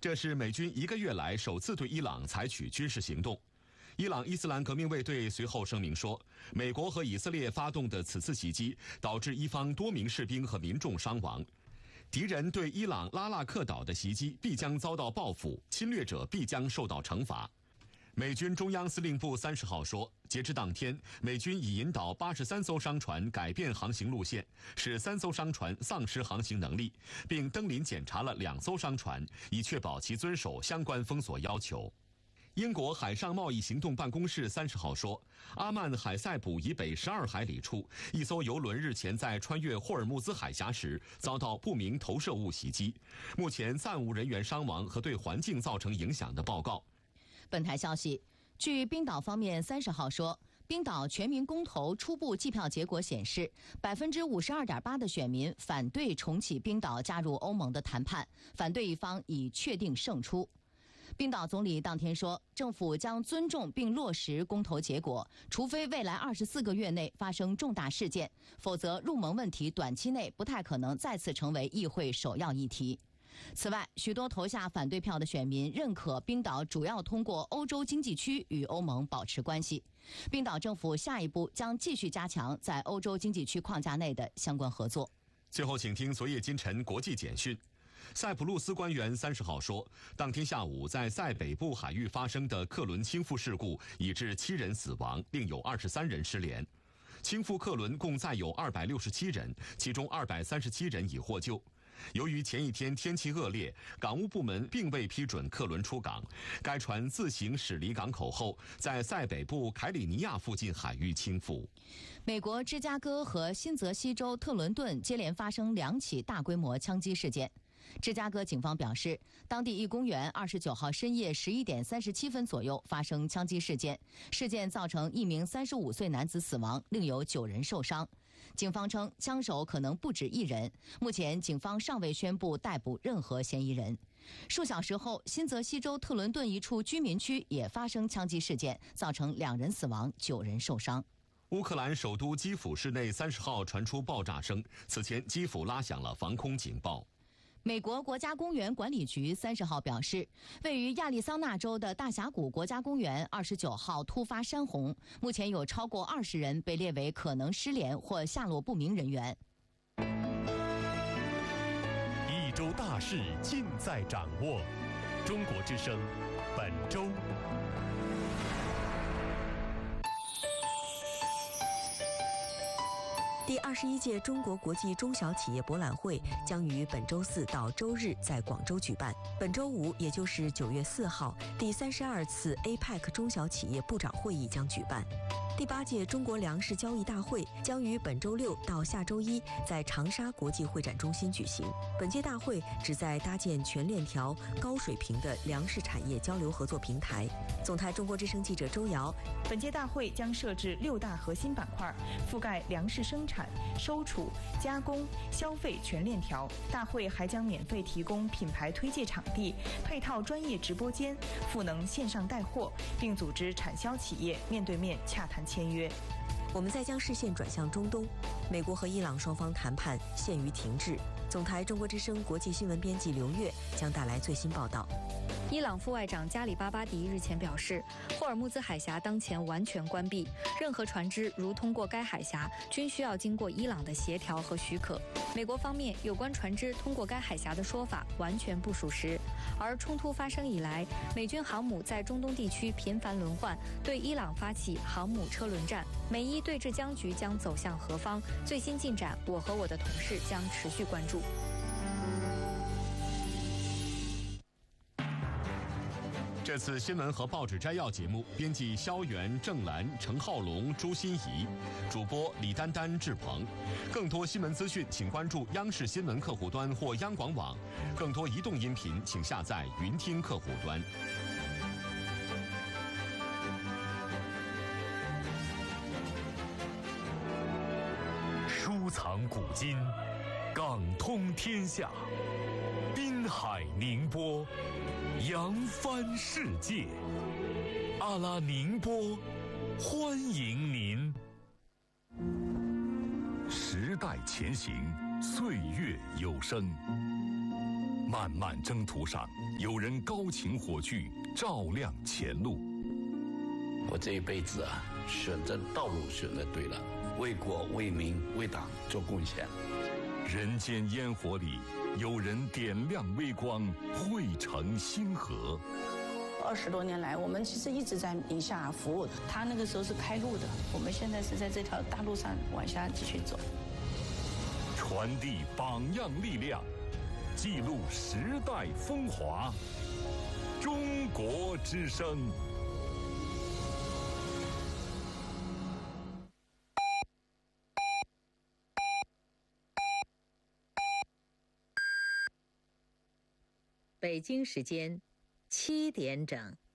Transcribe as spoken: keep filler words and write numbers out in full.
这是美军一个月来首次对伊朗采取军事行动。伊朗伊斯兰革命卫队随后声明说，美国和以色列发动的此次袭击导致伊方多名士兵和民众伤亡。敌人对伊朗拉腊克岛的袭击必将遭到报复，侵略者必将受到惩罚。美军中央司令部三十号说，截至当天，美军已引导八十三艘商船改变航行路线，使三艘商船丧失航行能力，并登临检查了两艘商船，以确保其遵守相关封锁要求。英国海上贸易行动办公室三十号说，阿曼海塞卜以北十二海里处，一艘邮轮日前在穿越霍尔木兹海峡时遭到不明投射物袭击，目前暂无人员伤亡和对环境造成影响的报告。 本台消息，据冰岛方面三十号说，冰岛全民公投初步计票结果显示，百分之五十二点八的选民反对重启冰岛加入欧盟的谈判，反对一方已确定胜出。冰岛总理当天说，政府将尊重并落实公投结果，除非未来二十四个月内发生重大事件，否则入盟问题短期内不太可能再次成为议会首要议题。此外，许多投下反对票的选民认可冰岛主要通过欧洲经济区与欧盟保持关系。冰岛政府下一步将继续加强在欧洲经济区框架内的相关合作。 最后，请听昨夜今晨国际简讯。塞浦路斯官员三十号说，当天下午在塞北部海域发生的客轮倾覆事故已致七人死亡，另有二十三人失联。倾覆客轮共载有二百六十七人，其中二百三十七人已获救。由于前一天天气恶劣，港务部门并未批准客轮出港，该船自行驶离港口后，在塞北部凯里尼亚附近海域倾覆。 美国芝加哥和新泽西州特伦顿接连发生两起大规模枪击事件。芝加哥警方表示，当地一公园二十九号深夜十一点三十七分左右发生枪击事件，事件造成一名三十五岁男子死亡，另有九人受伤。警方称，枪手可能不止一人。目前，警方尚未宣布逮捕任何嫌疑人。数小时后，新泽西州特伦顿一处居民区也发生枪击事件，造成两人死亡，九人受伤。 乌克兰首都基辅市内三十号传出爆炸声，此前基辅拉响了防空警报。 美国国家公园管理局三十号表示，位于亚利桑那州的大峡谷国家公园二十九号突发山洪，目前有超过二十人被列为可能失联或下落不明人员。 一周大事尽在掌握，中国之声本周。 第二十一届中国国际中小企业博览会将于本周四到周日在广州举办。本周五，也就是九月四号，第三十二次 A P E C 中小企业部长会议将举办。第八届中国粮食交易大会将于本周六到下周一在长沙国际会展中心举行。本届大会旨在搭建全链条、高水平的粮食产业交流合作平台。总台中国之声记者周瑶。 本届大会将设置六大核心板块，覆盖粮食生产、收储、加工、消费全链条。大会还将免费提供品牌推介场地、配套专业直播间、赋能线上带货，并组织产销企业面对面洽谈签约。 我们再将视线转向中东，美国和伊朗双方谈判陷于停滞。总台中国之声国际新闻编辑刘月将带来最新报道。 伊朗副外长加里巴巴迪日前表示，霍尔木兹海峡当前完全关闭，任何船只如通过该海峡，均需要经过伊朗的协调和许可。美国方面有关船只通过该海峡的说法完全不属实，而冲突发生以来，美军航母在中东地区频繁轮换，对伊朗发起航母车轮战。美伊对峙僵局将走向何方？最新进展，我和我的同事将持续关注。 这次新闻和报纸摘要节目，编辑肖元、郑兰、程浩龙、朱欣怡，主播李丹丹、志鹏。更多新闻资讯，请关注央视新闻客户端或央广网。更多移动音频，请下载云听客户端。 书藏古今，港通天下，滨海宁波，扬帆世界。阿拉宁波，欢迎您。时代前行，岁月有声。 漫漫征途上，有人高擎火炬，照亮前路。 我这一辈子啊，选择道路选择对了，为国为民为党做贡献。 人间烟火里，有人点亮微光，汇成星河。 二十多年来，我们其实一直在宁夏服务。他那个时候是开路的，我们现在是在这条大路上往下继续走。 传递榜样力量，记录时代风华。中国之声。 北京时间七点整。